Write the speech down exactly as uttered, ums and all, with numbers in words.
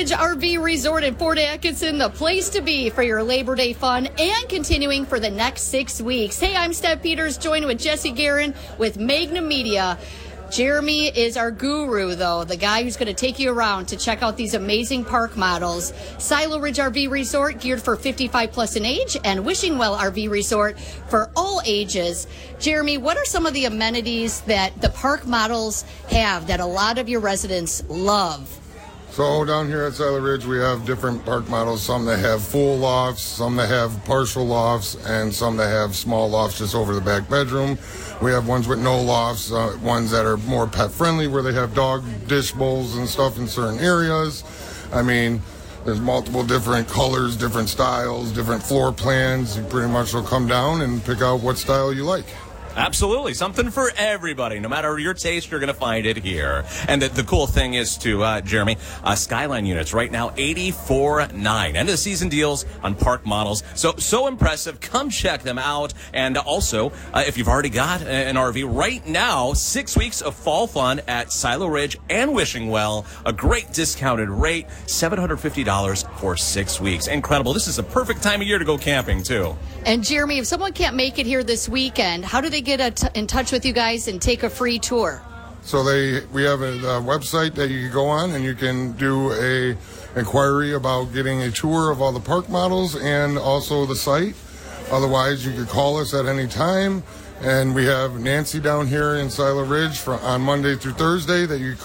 Ridge R V Resort in Fort Atkinson, the place to be for your Labor Day fun and continuing for the next six weeks. Hey, I'm Steph Peters, joined with Jesse Guerin with Magnum Media. Jeremy is our guru, though, the guy who's going to take you around to check out these amazing park models. Silo Ridge R V Resort, geared for fifty-five plus in age, and Wishing Well R V Resort for all ages. Jeremy, what are some of the amenities that the park models have that a lot of your residents love? So down here at Silo Ridge, we have different park models, some that have full lofts, some that have partial lofts, and some that have small lofts just over the back bedroom. We have ones with no lofts, uh, ones that are more pet-friendly, where they have dog dish bowls and stuff in certain areas. I mean, there's multiple different colors, different styles, different floor plans. You pretty much will come down and pick out what style you like. Absolutely. Something for everybody. No matter your taste, you're going to find it here. And the, the cool thing is, too, uh, Jeremy, uh, Skyline units right now, eighty-four nine. End of the season deals on park models. So, so impressive. Come check them out. And also, uh, if you've already got an R V right now, six weeks of fall fun at Silo Ridge and Wishing Well. A great discounted rate, seven hundred fifty dollars for six weeks. Incredible. This is a perfect time of year to go camping, too. And Jeremy, if someone can't make it here this weekend, how do they get a t- in touch with you guys and take a free tour? So they, we have a, a website that you can go on and you can do a inquiry about getting a tour of all the park models and also the site. Otherwise, you can call us at any time. And we have Nancy down here in Silo Ridge for, on Monday through Thursday that you